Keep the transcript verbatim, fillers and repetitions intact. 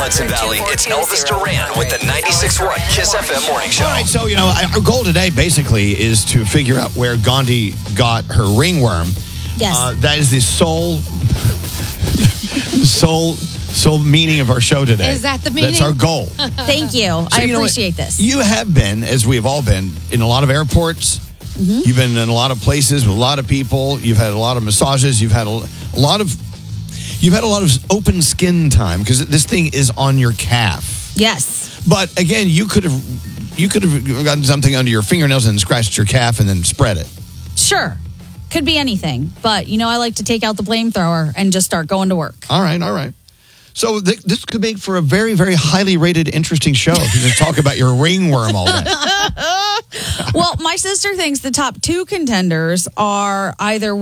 Hudson Valley, it's Elvis Duran with the ninety-six point one Kiss F M Morning Show. All right, so, you know, our goal today basically is to figure out where Gandhi got her ringworm. Yes. Uh, that is the sole, sole, sole meaning of our show today. Is that the meaning? That's our goal. Thank you. So, I you know what? appreciate this. You have been, as we have all been, in a lot of airports. Mm-hmm. You've been in a lot of places with a lot of people. You've had a lot of massages. You've had a, a lot of, you've had a lot of open skin time because this thing is on your calf. Yes. But again, you could have, you could have gotten something under your fingernails and scratched your calf and then spread it. Sure. Could be anything. But, you know, I like to take out the flamethrower and just start going to work. All right, all right. So th- this could make for a very, very highly rated, interesting show. If you just talk about your ringworm all day. Well, my sister thinks the top two contenders are either